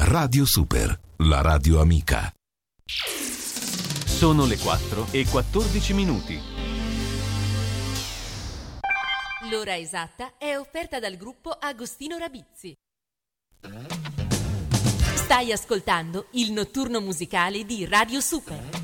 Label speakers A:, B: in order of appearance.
A: Radio Super, la radio amica.
B: Sono le 4:14.
C: L'ora esatta è offerta dal gruppo Agostino Rabizzi. Stai ascoltando il notturno musicale di Radio Super.